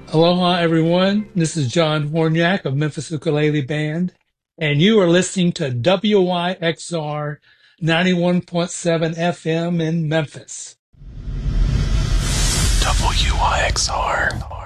Aloha, everyone. This is John Horniak of Memphis Ukulele Band, and you are listening to WYXR 91.7 FM in Memphis. WYXR